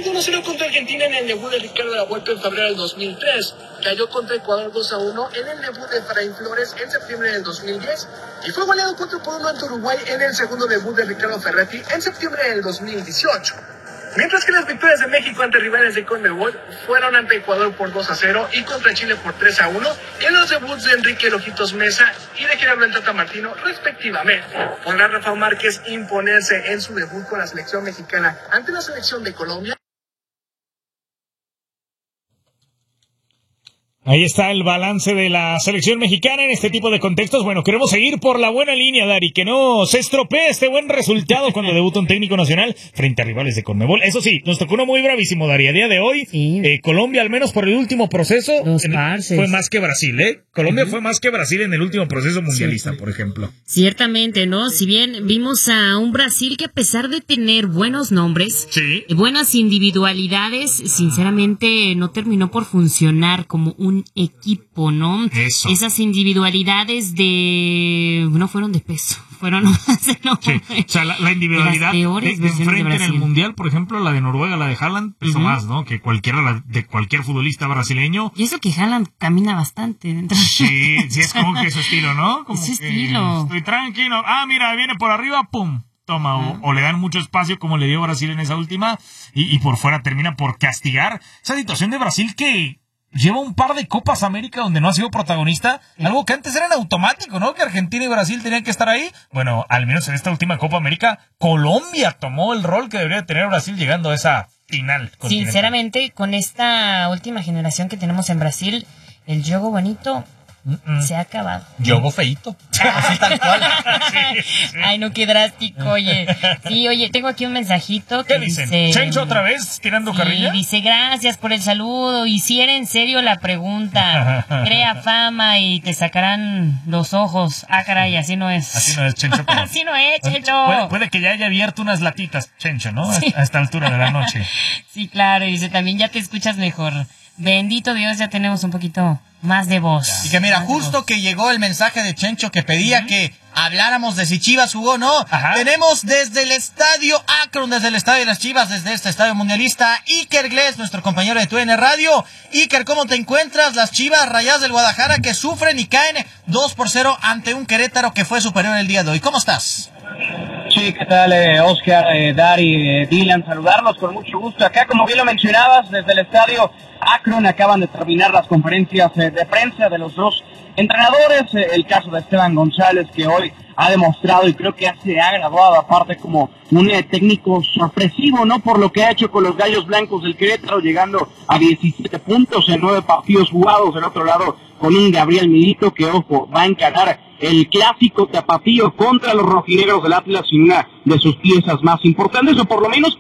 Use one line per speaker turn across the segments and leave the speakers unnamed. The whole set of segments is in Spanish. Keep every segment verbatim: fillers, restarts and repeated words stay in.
perdió uno cero contra Argentina en el debut de Ricardo Lavolpe en febrero del dos mil tres. Cayó contra Ecuador dos a uno en el debut de Efraín Flores en septiembre del dos mil diez. Y fue goleado cuatro por uno ante Uruguay en el segundo debut de Ricardo Ferretti en septiembre del dos mil dieciocho. Mientras que las victorias de México ante rivales de Conmebol fueron ante Ecuador por dos a cero y contra Chile por tres a uno en los debuts de Enrique Lojitos Mesa y de Gerardo Tata Martino, respectivamente. ¿Podrá Rafa Márquez imponerse en su debut con la selección mexicana ante la selección de Colombia?
Ahí está el balance de la selección mexicana en este tipo de contextos. Bueno, queremos seguir por la buena línea, Dari, que no se estropee este buen resultado cuando debuta un técnico nacional frente a rivales de Conmebol. Eso sí, nos tocó uno muy bravísimo, Dari. A día de hoy, sí. eh, Colombia, al menos por el último proceso, en, fue más que Brasil, ¿eh? Colombia uh-huh. fue más que Brasil en el último proceso mundialista, sí. por ejemplo.
Ciertamente, ¿no? Si bien vimos a un Brasil que a pesar de tener buenos nombres, sí. buenas individualidades, sinceramente no terminó por funcionar como un equipo, ¿no?
Eso.
Esas individualidades de no fueron de peso, fueron no,
sí. O sea, la, la individualidad de, de, de enfrente de en el mundial, por ejemplo, la de Noruega, la de Haaland, pesó uh-huh. más, ¿no? Que cualquiera de cualquier futbolista brasileño.
Y eso que Haaland camina bastante dentro.
Sí, sí es como que su estilo, ¿no? Como
su estilo.
Estoy tranquilo. Ah, mira, viene por arriba, pum. Toma, uh-huh. o, o le dan mucho espacio como le dio Brasil en esa última y, y por fuera termina por castigar esa situación de Brasil que lleva un par de Copas América donde no ha sido protagonista, algo que antes era en automático, ¿no? Que Argentina y Brasil tenían que estar ahí. Bueno, al menos en esta última Copa América, Colombia tomó el rol que debería tener Brasil llegando a esa final.
Sinceramente, con esta última generación que tenemos en Brasil, el juego bonito Mm-mm. se ha acabado.
Yogo feíto.
Así tal cual. Sí, sí. Ay, no, qué drástico, oye. Sí, oye, tengo aquí un mensajito que
¿Qué dicen?
dice...
¿Chencho otra vez tirando
sí,
carrilla?
Dice, gracias por el saludo. Y si era en serio la pregunta, crea fama y te sacarán los ojos. Ah, caray, así no es.
Así no es, Chencho.
Así no es, Chencho.
Puede, puede que ya haya abierto unas latitas, Chencho, ¿no? Sí. A esta altura de la noche.
Sí, claro. Y dice, también ya te escuchas mejor. Bendito Dios, ya tenemos un poquito más de voz.
Y que mira, justo que llegó el mensaje de Chencho que pedía uh-huh. que habláramos de si Chivas jugó o no. Ajá. Tenemos desde el estadio Akron, desde el estadio de las Chivas, desde este estadio mundialista, Iker Gles, nuestro compañero de T U D N Radio. Iker, ¿cómo te encuentras? Las Chivas Rayadas del Guadalajara que sufren y caen dos por cero ante un Querétaro que fue superior el día de hoy. ¿Cómo estás?
Sí, ¿qué tal, eh, Oscar, eh, Dari, eh, Dylan? Saludarlos con mucho gusto. Acá, como bien lo mencionabas, desde el estadio Akron acaban de terminar las conferencias eh, de prensa de los dos entrenadores. Eh, el caso de Esteban González, que hoy ha demostrado y creo que se ha graduado aparte como un eh, técnico sorpresivo, ¿no? Por lo que ha hecho con los Gallos Blancos del Querétaro, llegando a diecisiete puntos en nueve partidos jugados. Del otro lado, con un Gabriel Milito que, ojo, va a encarar el clásico tapatío contra los rojinegros del Atlas sin una de sus piezas más importantes, o por lo menos...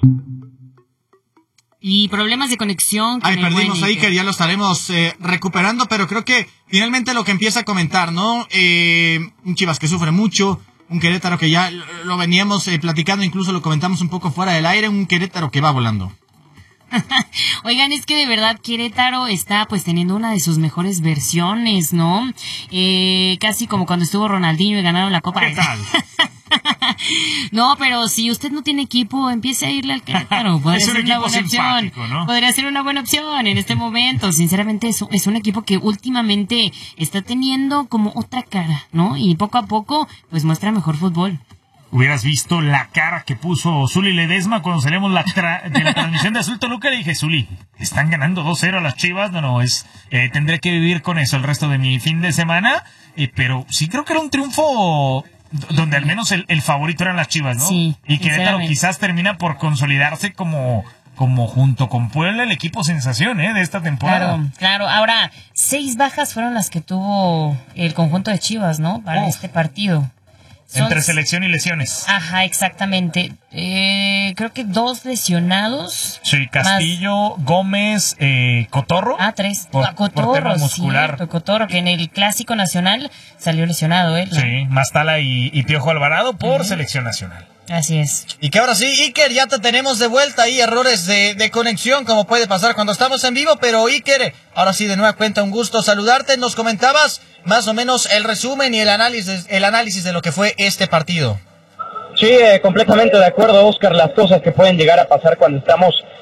Y problemas de conexión.
Ay, perdimos ahí, que ya lo estaremos eh, recuperando, pero creo que finalmente lo que empieza a comentar, ¿no? Eh, un Chivas que sufre mucho, un Querétaro que ya lo veníamos eh, platicando, incluso lo comentamos un poco fuera del aire, un Querétaro que va volando.
Oigan, es que de verdad Querétaro está pues teniendo una de sus mejores versiones, ¿no? Eh, casi como cuando estuvo Ronaldinho y ganaron la Copa.
¿Qué tal?
No, pero si usted no tiene equipo, empiece a irle al Querétaro. Podría
es un
ser
equipo
una buena opción,
¿no?
Podría ser una buena opción en este momento. Sinceramente, es, es un equipo que últimamente está teniendo como otra cara, ¿no? Y poco a poco, pues muestra mejor fútbol.
Hubieras visto la cara que puso Zuli Ledesma cuando salimos la tra- de la transmisión de Azul Toluca. Le dije, Zuli, están ganando dos cero a las Chivas. No, no, es eh, tendré que vivir con eso el resto de mi fin de semana. Eh, pero sí creo que era un triunfo donde al menos el, el favorito eran las Chivas, ¿no?
Sí,
y Querétaro quizás termina por consolidarse como... como junto con Puebla el equipo sensación ¿eh? de esta temporada.
Claro, claro. Ahora, seis bajas fueron las que tuvo el conjunto de Chivas, ¿no? Para oh. este partido.
Son... Entre selección y lesiones.
Ajá, exactamente. Eh, creo que dos lesionados.
Sí, Castillo, más... Gómez, eh, Cotorro.
Ah, tres.
Por,
ah, Cotorro,
por tema muscular.
Cierto, Cotorro, que en el Clásico Nacional salió lesionado él. ¿no?
Sí, Mastala y, y Piojo Alvarado por uh-huh. selección nacional.
Así es.
Y que ahora sí, Iker, ya te tenemos de vuelta. Ahí errores de, de conexión, como puede pasar cuando estamos en vivo. Pero Iker, ahora sí, de nueva cuenta, un gusto saludarte. Nos comentabas más o menos el resumen y el análisis, el análisis de lo que fue este partido.
Sí, eh, completamente de acuerdo, Oscar. Las cosas que pueden llegar a pasar cuando estamos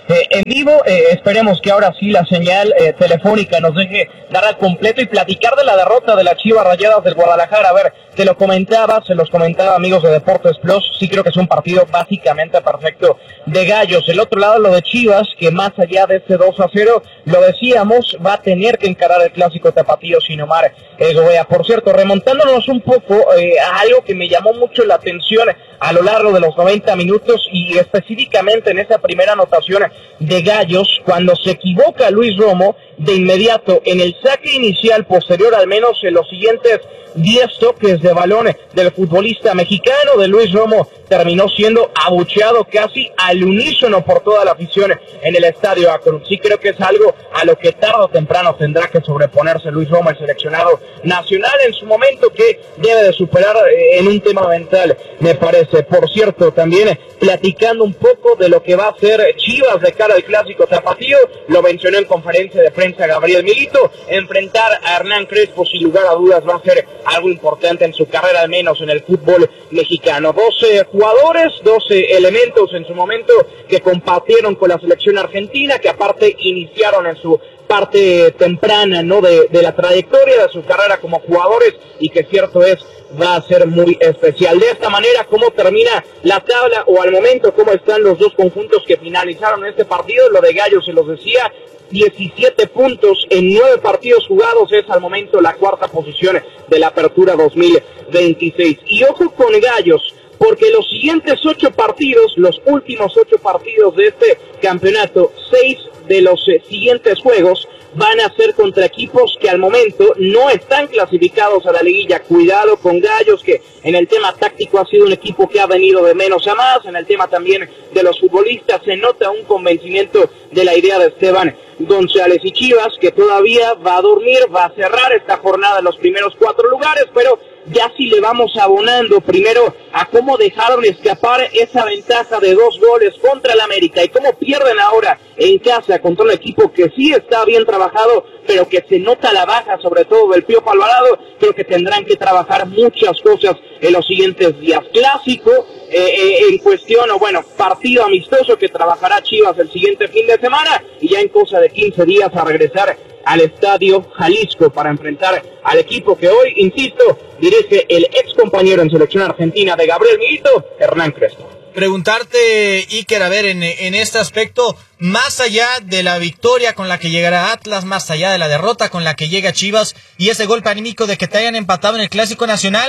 eh, en vivo. Eh, esperemos que ahora sí la señal eh, telefónica nos deje dar al completo y platicar de la derrota de las Chivas Rayadas del Guadalajara. A ver, te lo comentaba, se los comentaba amigos de Deportes Plus, sí creo que es un partido básicamente perfecto de gallos. El otro lado, lo de Chivas, que más allá de este dos a cero, lo decíamos, va a tener que encarar el clásico tapatío sin Omar Gobea. Por cierto, remontándonos un poco eh, a algo que me llamó mucho la atención a lo largo de los noventa minutos y específicamente en esa primera anotación de gallos, cuando se equivoca Luis Romo, de inmediato en el saque inicial posterior al menos en los siguientes diez toques de balón del futbolista mexicano de Luis Romo, terminó siendo abucheado casi al unísono por toda la afición en el estadio Akron. Sí creo que es algo a lo que tarde o temprano tendrá que sobreponerse Luis Romo, el seleccionado nacional, en su momento, que debe de superar eh, en un tema mental, me parece. Por cierto, también eh, platicando un poco de lo que va a hacer Chivas de cara al clásico tapatío, lo mencionó en conferencia de prensa Gabriel Milito, enfrentar a Hernán Crespo sin lugar a dudas va a ser algo importante en su carrera, al menos en el fútbol mexicano. doce jugadores, doce elementos en su momento que compartieron con la selección argentina, que aparte iniciaron en su parte temprana, ¿no?, de, de la trayectoria de su carrera como jugadores, y que cierto es, va a ser muy especial. De esta manera, ¿cómo termina la tabla o al momento cómo están los dos conjuntos que finalizaron este partido? Lo de Gallos se los decía, diecisiete puntos en nueve partidos jugados, es al momento la cuarta posición de la apertura dos mil veintiséis. Y ojo con Gallos, porque los siguientes ocho partidos, los últimos ocho partidos de este campeonato, seis de los eh, siguientes juegos van a ser contra equipos que al momento no están clasificados a la liguilla. Cuidado con Gallos, que en el tema táctico ha sido un equipo que ha venido de menos a más. En el tema también de los futbolistas se nota un convencimiento de la idea de Esteban González. Y Chivas, que todavía va a dormir, va a cerrar esta jornada en los primeros cuatro lugares, pero ya si le vamos abonando primero a cómo dejaron escapar esa ventaja de dos goles contra el América y cómo pierden ahora en casa contra un equipo que sí está bien trabajado, pero que se nota la baja, sobre todo del Piojo Alvarado. Creo que tendrán que trabajar muchas cosas en los siguientes días. Clásico eh, eh, en cuestión, o bueno, partido amistoso que trabajará Chivas el siguiente fin de semana, y ya en cosa de quince días a regresar al Estadio Jalisco para enfrentar al equipo que hoy, insisto, dirige el ex compañero en selección argentina de Gabriel Milito, Hernán Crespo.
Preguntarte, Iker, a ver, en, en este aspecto, más allá de la victoria con la que llegará Atlas, más allá de la derrota con la que llega Chivas y ese golpe anímico de que te hayan empatado en el Clásico Nacional,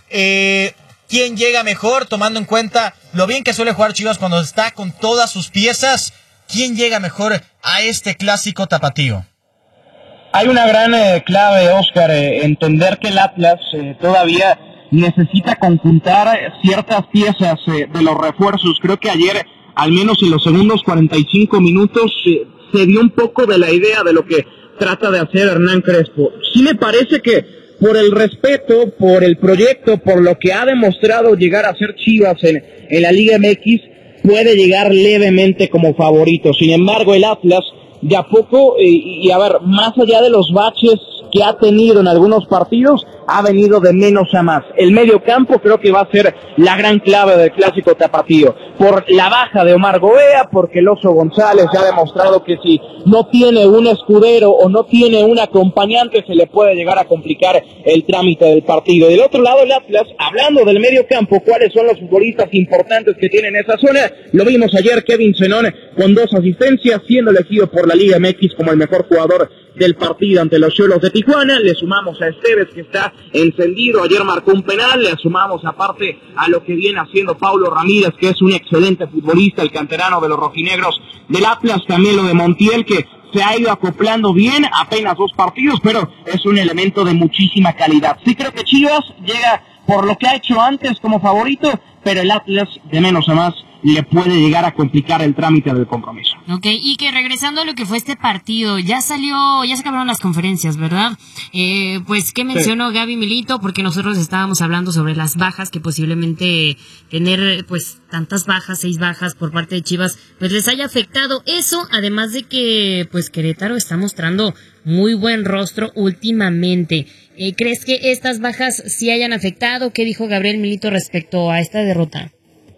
eh, ¿quién llega mejor, tomando en cuenta lo bien que suele jugar Chivas cuando está con todas sus piezas? ¿Quién llega mejor a este Clásico tapatío?
Hay una gran eh, clave, Oscar, eh, entender que el Atlas eh, todavía necesita conjuntar ciertas piezas eh, de los refuerzos. Creo que ayer, al menos en los segundos cuarenta y cinco minutos, eh, se dio un poco de la idea de lo que trata de hacer Hernán Crespo. Sí me parece que por el respeto, por el proyecto, por lo que ha demostrado llegar a ser Chivas en, en la Liga M X, puede llegar levemente como favorito. Sin embargo, el Atlas, de a poco, eh, y a ver, más allá de los baches que ha tenido en algunos partidos, ha venido de menos a más. El medio campo creo que va a ser la gran clave del Clásico tapatío. Por la baja de Omar Gobea, porque el Oso González ya ha demostrado que si no tiene un escudero o no tiene un acompañante, se le puede llegar a complicar el trámite del partido. Del otro lado, el Atlas, hablando del medio campo, ¿cuáles son los futbolistas importantes que tienen esa zona? Lo vimos ayer, Kevin Zenón con dos asistencias, siendo elegido por la Liga M X como el mejor jugador del partido ante los Xolos de Tijuana. Le sumamos a Esteves, que está encendido, ayer marcó un penal. Le sumamos aparte a lo que viene haciendo Paulo Ramírez, que es un excelente futbolista, el canterano de los rojinegros del Atlas. También lo de Montiel, que se ha ido acoplando bien, apenas dos partidos, pero es un elemento de muchísima calidad. Sí creo que Chivas llega por lo que ha hecho antes como favorito, pero el Atlas de menos a más le puede llegar a complicar el trámite del compromiso.
Ok, y que regresando a lo que fue este partido, ya salió, ya se acabaron las conferencias, ¿verdad? Eh, pues, ¿qué mencionó sí. Gaby Milito? Porque nosotros estábamos hablando sobre las bajas, que posiblemente tener, pues, tantas bajas, seis bajas por parte de Chivas, pues les haya afectado eso, además de que, pues, Querétaro está mostrando muy buen rostro últimamente. Eh, ¿Crees que estas bajas sí hayan afectado? ¿Qué dijo Gabriel Milito respecto a esta derrota?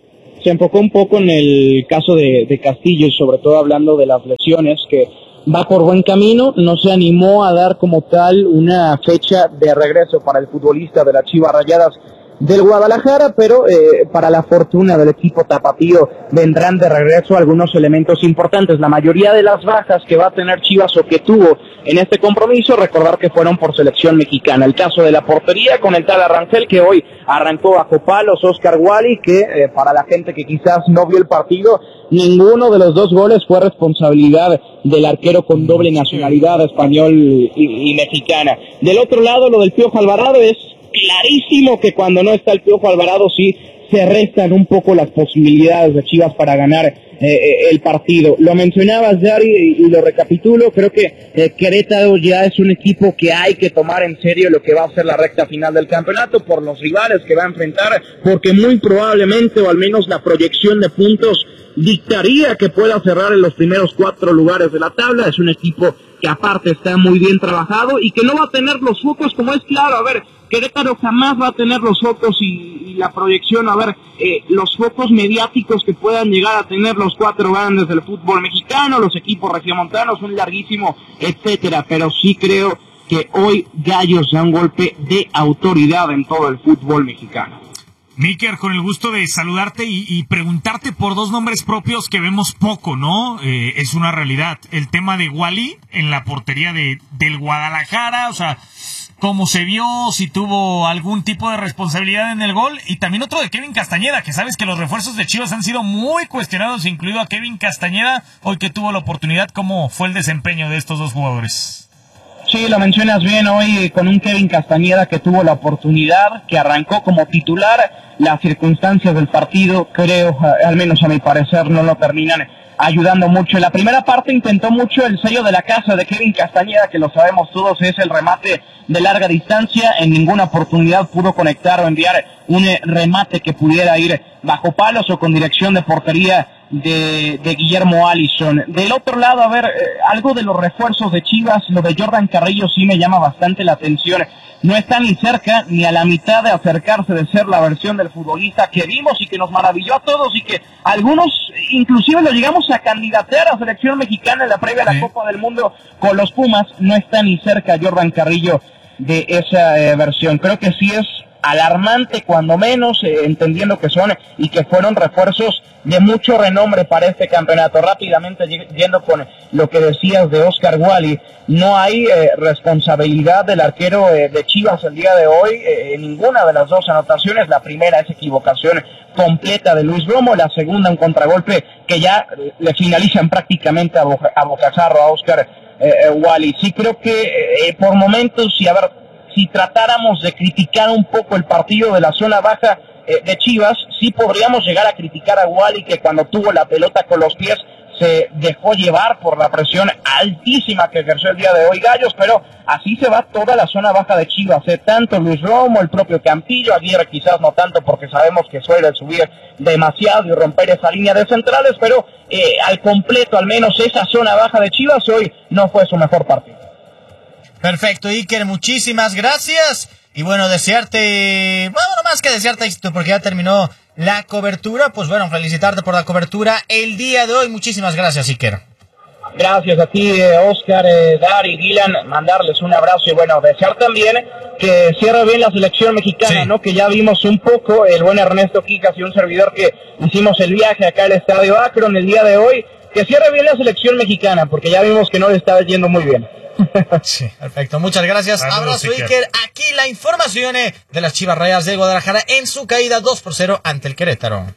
se enfocó un poco en el caso de, de Castillo, sobre todo hablando de las lesiones, que va por buen camino. No se animó a dar como tal una fecha de regreso para el futbolista de las Chivas Rayadas del Guadalajara, pero eh, para la fortuna del equipo tapatío vendrán de regreso algunos elementos importantes. La mayoría de las bajas que va a tener Chivas o que tuvo en este compromiso, recordar que fueron por selección mexicana. El caso de la portería con el tal Arrangel, que hoy arrancó bajo palos, Oscar Wally, que eh, para la gente que quizás no vio el partido, ninguno de los dos goles fue responsabilidad del arquero con doble nacionalidad, español y, y mexicana. Del otro lado, lo del Piojo Alvarado, es clarísimo que cuando no está el Piojo Alvarado sí se restan un poco las posibilidades de Chivas para ganar eh, el partido. Lo mencionabas, Dari, y, y lo recapitulo. Creo que eh, Querétaro ya es un equipo que hay que tomar en serio lo que va a ser la recta final del campeonato por los rivales que va a enfrentar, porque muy probablemente, o al menos la proyección de puntos dictaría que pueda cerrar en los primeros cuatro lugares de la tabla. Es un equipo que aparte está muy bien trabajado y que no va a tener los focos, como es claro. A ver, Querétaro jamás va a tener los focos y, y la proyección, a ver, eh, los focos mediáticos que puedan llegar a tener los cuatro grandes del fútbol mexicano, los equipos regiomontanos, un larguísimo, etcétera, pero sí creo que hoy Gallos da un golpe de autoridad en todo el fútbol mexicano.
Miker, con el gusto de saludarte y, y preguntarte por dos nombres propios que vemos poco, ¿no? Eh, es una realidad. El tema de Wally en la portería de del Guadalajara, o sea, cómo se vio, si tuvo algún tipo de responsabilidad en el gol, y también otro de Kevin Castañeda, que sabes que los refuerzos de Chivas han sido muy cuestionados, incluido a Kevin Castañeda, hoy que tuvo la oportunidad. ¿Cómo fue el desempeño de estos dos jugadores?
Sí, lo mencionas bien, hoy con un Kevin Castañeda que tuvo la oportunidad, que arrancó como titular. Las circunstancias del partido, creo, al menos a mi parecer, no lo terminan ayudando mucho. En la primera parte intentó mucho el sello de la casa de Kevin Castañeda, que lo sabemos todos, es el remate de larga distancia. En ninguna oportunidad pudo conectar o enviar un remate que pudiera ir bajo palos o con dirección de portería de, de Guillermo Allison. Del otro lado, a ver, eh, algo de los refuerzos de Chivas, lo de Jordan Carrillo sí me llama bastante la atención. No está ni cerca ni a la mitad de acercarse de ser la versión del futbolista que vimos y que nos maravilló a todos, y que algunos inclusive lo llegamos a candidatear a selección mexicana en la previa a la sí. Copa del Mundo con los Pumas. No está ni cerca Jordan Carrillo de esa eh, versión. Creo que sí es alarmante, cuando menos, eh, entendiendo que son y que fueron refuerzos de mucho renombre para este campeonato. Rápidamente, yendo con lo que decías de Oscar Wally, no hay eh, responsabilidad del arquero eh, de Chivas el día de hoy eh, en ninguna de las dos anotaciones. La primera es equivocación completa de Luis Romo, la segunda un contragolpe que ya eh, le finalizan prácticamente a, boca, a bocajarro a Oscar eh, eh, Wally. Sí creo que eh, por momentos, y a ver, si tratáramos de criticar un poco el partido de la zona baja eh, de Chivas, sí podríamos llegar a criticar a Wally, que cuando tuvo la pelota con los pies se dejó llevar por la presión altísima que ejerció el día de hoy Gallos, pero así se va toda la zona baja de Chivas, eh, tanto Luis Romo, el propio Campillo, Aguirre quizás no tanto porque sabemos que suele subir demasiado y romper esa línea de centrales, pero eh, al completo, al menos esa zona baja de Chivas hoy no fue su mejor partido.
Perfecto, Iker, muchísimas gracias. Y bueno, desearte, bueno, no más que desearte éxito porque ya terminó la cobertura. Pues bueno, felicitarte por la cobertura el día de hoy. Muchísimas gracias, Iker.
Gracias a ti, eh, Oscar, eh, Dari, Dylan, mandarles un abrazo y bueno, desear también que cierre bien la selección mexicana, sí. ¿no? Que ya vimos un poco, el buen Ernesto Quijas y un servidor que hicimos el viaje acá al Estadio Akron el día de hoy, que cierre bien la selección mexicana porque ya vimos que no le estaba yendo muy bien.
Sí, perfecto, muchas gracias. Abrazo, Iker. Aquí la información de las Chivas Rayadas de Guadalajara en su caída dos por cero ante el Querétaro.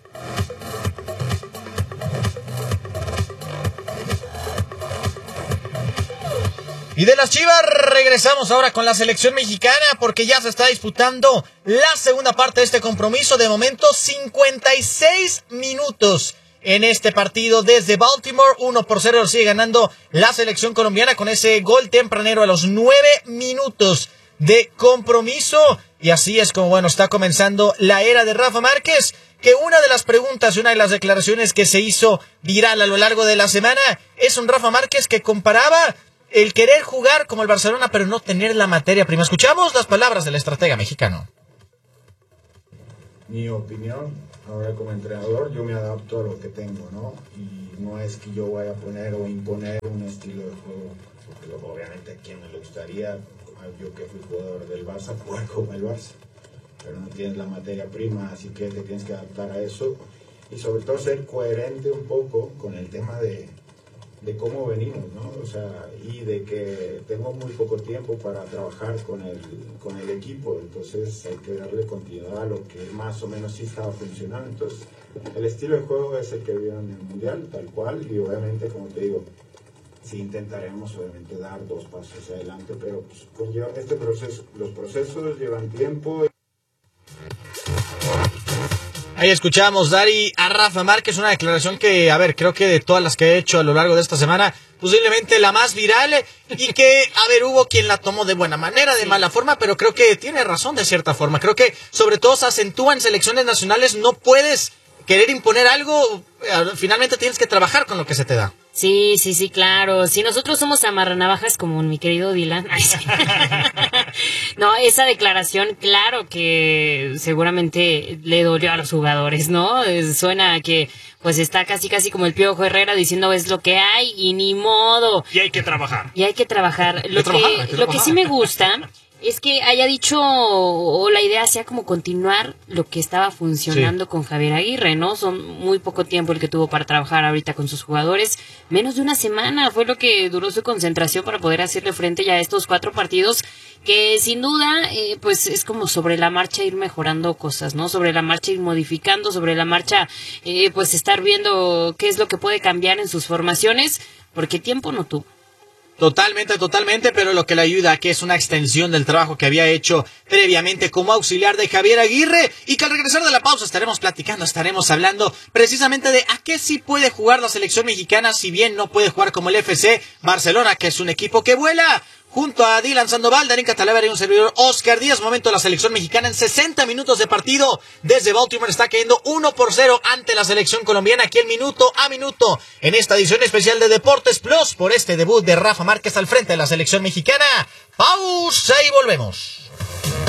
Y de las Chivas regresamos ahora con la selección mexicana porque ya se está disputando la segunda parte de este compromiso. De momento cincuenta y seis minutos en este partido desde Baltimore, uno por cero lo sigue ganando la selección colombiana con ese gol tempranero a los nueve minutos de compromiso. Y así es como, bueno, está comenzando la era de Rafa Márquez, que una de las preguntas y una de las declaraciones que se hizo viral a lo largo de la semana es un Rafa Márquez que comparaba el querer jugar como el Barcelona pero no tener la materia prima. Escuchamos las palabras del estratega mexicano.
mi opinión, ahora como entrenador, yo me adapto a lo que tengo, ¿no? Y no es que yo vaya a poner o imponer un estilo de juego, porque obviamente a quien me le gustaría, yo que fui jugador del Barça, jugar como el Barça, pero no tienes la materia prima, así que te tienes que adaptar a eso y sobre todo ser coherente un poco con el tema de, de cómo venimos, ¿no? O sea, y de que tengo muy poco tiempo para trabajar con el, con el equipo, entonces hay que darle continuidad a lo que más o menos sí estaba funcionando. Entonces, el estilo de juego es el que vieron en el Mundial, tal cual, y obviamente, como te digo, sí intentaremos obviamente dar dos pasos hacia adelante, pero pues, conlleva este proceso, los procesos llevan tiempo.
Ahí escuchamos, Dari, a Rafa Márquez, una declaración que, a ver, creo que de todas las que he hecho a lo largo de esta semana, posiblemente la más viral, y que, a ver, hubo quien la tomó de buena manera, de mala forma, pero creo que tiene razón de cierta forma. Creo que, sobre todo, se acentúa en selecciones nacionales, no puedes querer imponer algo, finalmente tienes que trabajar con lo que se te da.
Sí, sí, sí, claro. Si nosotros somos amarranavajas como mi querido Dylan. Ay, sí. No, esa declaración, claro que seguramente le dolió a los jugadores, ¿no? Suena a que pues está casi casi como el Piojo Herrera diciendo es lo que hay y ni modo.
Y hay que trabajar.
Y hay que trabajar. Lo, que,
trabajar, que
lo que sí me gusta es que haya dicho, o la idea sea como continuar lo que estaba funcionando sí. con Javier Aguirre, ¿no? Son muy poco tiempo el que tuvo para trabajar ahorita con sus jugadores. Menos de una semana fue lo que duró su concentración para poder hacerle frente ya a estos cuatro partidos que sin duda, eh, pues es como sobre la marcha ir mejorando cosas, ¿no? Sobre la marcha ir modificando, sobre la marcha, eh, pues estar viendo qué es lo que puede cambiar en sus formaciones, porque tiempo no tuvo.
Totalmente, totalmente, pero lo que le ayuda que es una extensión del trabajo que había hecho previamente como auxiliar de Javier Aguirre, y que al regresar de la pausa estaremos platicando, estaremos hablando precisamente de a qué sí puede jugar la selección mexicana, si bien no puede jugar como el F C Barcelona, que es un equipo que vuela. Junto a Dylan Sandoval, Darín Catalavera y un servidor Oscar Díaz, momento de la selección mexicana en sesenta minutos de partido desde Baltimore está cayendo uno por cero ante la selección colombiana aquí en minuto a minuto en esta edición especial de Deportes Plus por este debut de Rafa Márquez al frente de la selección mexicana. Pausa y volvemos.